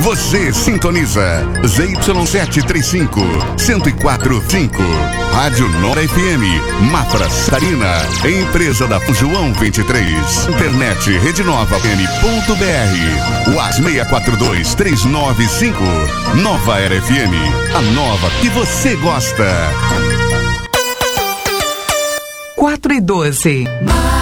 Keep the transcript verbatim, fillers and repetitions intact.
Você sintoniza Z Y sete três cinco, cento e quatro ponto cinco. Rádio Nora F M, Mafra Catarina. Empresa da João vinte e três. Internet rede nova m ponto b r. U A S seis quatro dois três nove cinco. Nova Era F M. A nova que você gosta. quatro e doze.